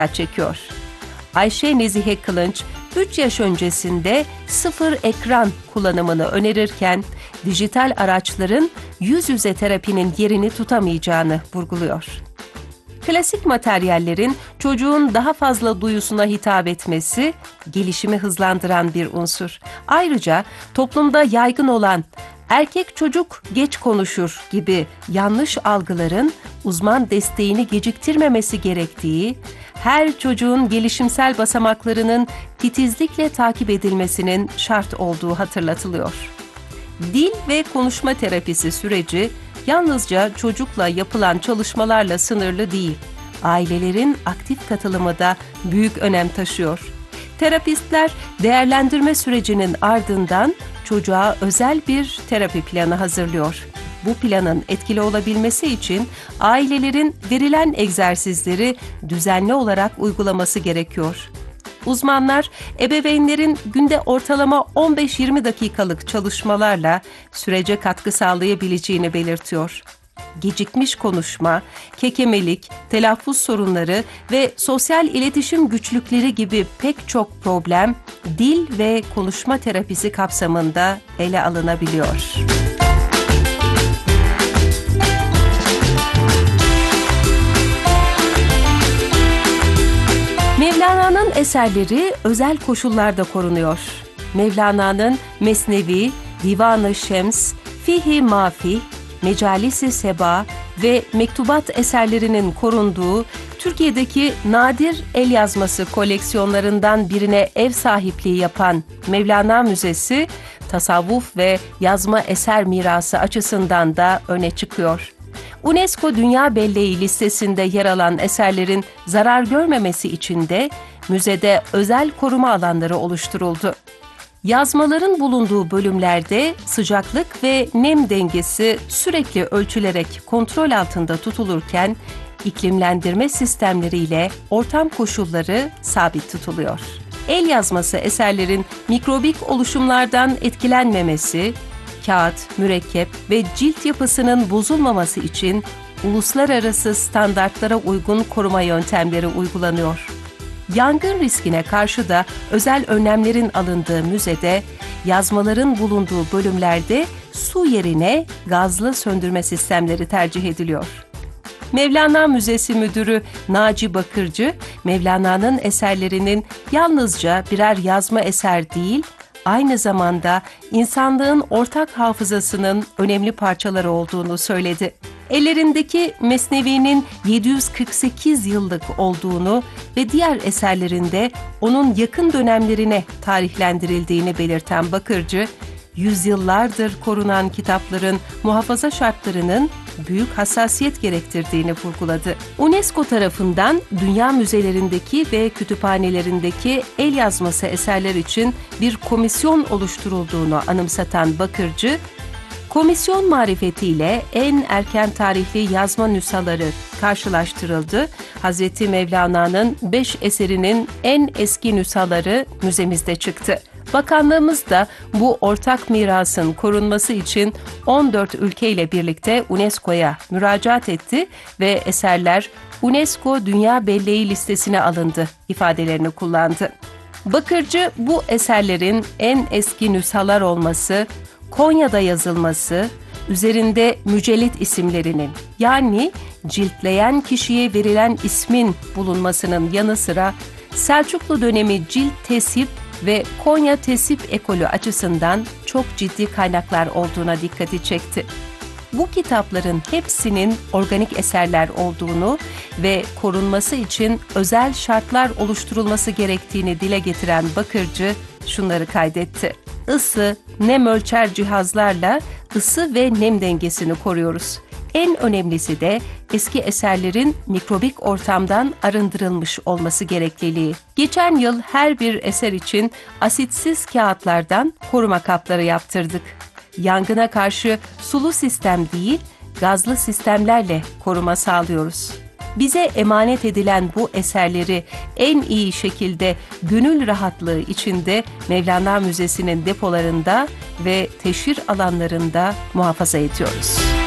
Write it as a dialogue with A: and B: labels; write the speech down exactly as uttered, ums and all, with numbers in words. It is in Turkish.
A: çekiyor. Ayşe Nezihe Kılınç, üç yaş öncesinde sıfır ekran kullanımını önerirken, dijital araçların yüz yüze terapinin yerini tutamayacağını vurguluyor. Klasik materyallerin çocuğun daha fazla duyusuna hitap etmesi, gelişimi hızlandıran bir unsur. Ayrıca toplumda yaygın olan erkek çocuk geç konuşur gibi yanlış algıların uzman desteğini geciktirmemesi gerektiği, her çocuğun gelişimsel basamaklarının titizlikle takip edilmesinin şart olduğu hatırlatılıyor. Dil ve konuşma terapisi süreci yalnızca çocukla yapılan çalışmalarla sınırlı değil, ailelerin aktif katılımı da büyük önem taşıyor. Terapistler değerlendirme sürecinin ardından çocuğa özel bir terapi planı hazırlıyor. Bu planın etkili olabilmesi için ailelerin verilen egzersizleri düzenli olarak uygulaması gerekiyor. Uzmanlar, ebeveynlerin günde ortalama on beş yirmi dakikalık çalışmalarla sürece katkı sağlayabileceğini belirtiyor. Gecikmiş konuşma, kekemelik, telaffuz sorunları ve sosyal iletişim güçlükleri gibi pek çok problem dil ve konuşma terapisi kapsamında ele alınabiliyor. Mevlana'nın eserleri özel koşullarda korunuyor. Mevlana'nın Mesnevi, Divan-ı Şems, Fihi Mafi, Mecalis-i Seba ve Mektubat eserlerinin korunduğu Türkiye'deki nadir el yazması koleksiyonlarından birine ev sahipliği yapan Mevlana Müzesi, tasavvuf ve yazma eser mirası açısından da öne çıkıyor. UNESCO Dünya Belleği listesinde yer alan eserlerin zarar görmemesi için de müzede özel koruma alanları oluşturuldu. Yazmaların bulunduğu bölümlerde sıcaklık ve nem dengesi sürekli ölçülerek kontrol altında tutulurken, iklimlendirme sistemleriyle ortam koşulları sabit tutuluyor. El yazması eserlerin mikrobik oluşumlardan etkilenmemesi, kağıt, mürekkep ve cilt yapısının bozulmaması için uluslararası standartlara uygun koruma yöntemleri uygulanıyor. Yangın riskine karşı da özel önlemlerin alındığı müzede, yazmaların bulunduğu bölümlerde su yerine gazlı söndürme sistemleri tercih ediliyor. Mevlana Müzesi Müdürü Naci Bakırcı, Mevlana'nın eserlerinin yalnızca birer yazma eser değil, aynı zamanda insanlığın ortak hafızasının önemli parçaları olduğunu söyledi. Ellerindeki Mesnevi'nin yedi yüz kırk sekiz yıllık olduğunu ve diğer eserlerinde onun yakın dönemlerine tarihlendirildiğini belirten Bakırcı, yüzyıllardır korunan kitapların muhafaza şartlarının büyük hassasiyet gerektirdiğini vurguladı. UNESCO tarafından dünya müzelerindeki ve kütüphanelerindeki el yazması eserler için bir komisyon oluşturulduğunu anımsatan Bakırcı, komisyon marifetiyle en erken tarihli yazma nüshaları karşılaştırıldı. Hazreti Mevlana'nın beş eserinin en eski nüshaları müzemizde çıktı. Bakanlığımız da bu ortak mirasın korunması için on dört ülkeyle birlikte UNESCO'ya müracaat etti ve eserler UNESCO Dünya Belleği listesine alındı ifadelerini kullandı. Bakırcı, bu eserlerin en eski nüshalar olması, Konya'da yazılması, üzerinde mücellit isimlerinin yani ciltleyen kişiye verilen ismin bulunmasının yanı sıra Selçuklu dönemi cilt tesip ve Konya tesip ekolü açısından çok ciddi kaynaklar olduğuna dikkati çekti. Bu kitapların hepsinin organik eserler olduğunu ve korunması için özel şartlar oluşturulması gerektiğini dile getiren Bakırcı şunları kaydetti. Isı, nem ölçer cihazlarla ısı ve nem dengesini koruyoruz. En önemlisi de eski eserlerin mikrobik ortamdan arındırılmış olması gerekliliği. Geçen yıl her bir eser için asitsiz kağıtlardan koruma kapları yaptırdık. Yangına karşı sulu sistem değil, gazlı sistemlerle koruma sağlıyoruz. Bize emanet edilen bu eserleri en iyi şekilde gönül rahatlığı içinde Mevlana Müzesi'nin depolarında ve teşhir alanlarında muhafaza ediyoruz.